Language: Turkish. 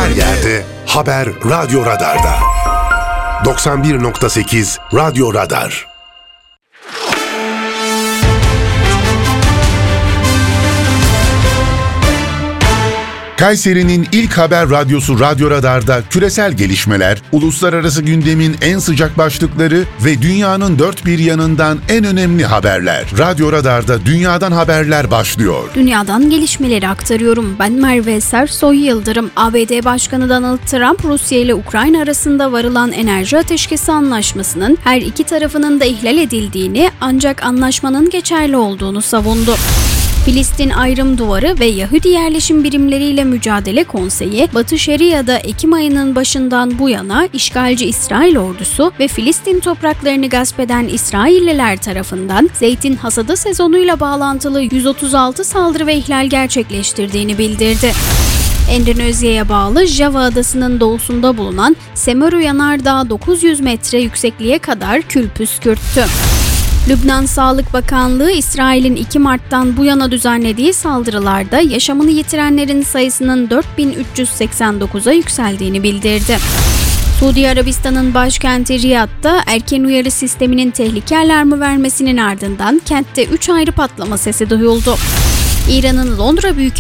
her yerde, haber Radyo Radar'da. 91.8 Radyo Radar. Kayseri'nin ilk haber radyosu Radyo Radar'da küresel gelişmeler, uluslararası gündemin en sıcak başlıkları ve dünyanın dört bir yanından en önemli haberler. Radyo Radar'da dünyadan haberler başlıyor. Dünyadan gelişmeleri aktarıyorum. Ben Merve Sersoy Yıldırım. ABD Başkanı Donald Trump, Rusya ile Ukrayna arasında varılan enerji ateşkesi anlaşmasının her iki tarafının da ihlal edildiğini, ancak anlaşmanın geçerli olduğunu savundu. Filistin Ayrım Duvarı ve Yahudi Yerleşim Birimleriyle Mücadele Konseyi, Batı Şeria'da Ekim ayının başından bu yana işgalci İsrail ordusu ve Filistin topraklarını gasp eden İsrailliler tarafından zeytin hasadı sezonuyla bağlantılı 136 saldırı ve ihlal gerçekleştirdiğini bildirdi. Endonezya'ya bağlı Java Adası'nın doğusunda bulunan Semeru Yanardağ 900 metre yüksekliğe kadar kül püskürttü. Lübnan Sağlık Bakanlığı, İsrail'in 2 Mart'tan bu yana düzenlediği saldırılarda yaşamını yitirenlerin sayısının 4.389'a yükseldiğini bildirdi. Suudi Arabistan'ın başkenti Riyad'da erken uyarı sisteminin tehlike alarmı vermesinin ardından kentte 3 ayrı patlama sesi duyuldu. İran'ın Londra